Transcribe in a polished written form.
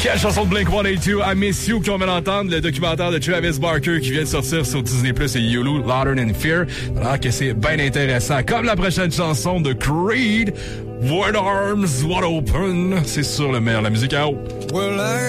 Quelle chanson de Blink-182, I Miss You, qu'on vient d'entendre, le documentaire de Travis Barker qui vient de sortir sur Disney Plus et Hulu, Louder Than Fear. Alors que c'est bien intéressant. Comme la prochaine chanson de Creed, Wide Arms Wide Open. C'est sur le meilleur de la musique à eau.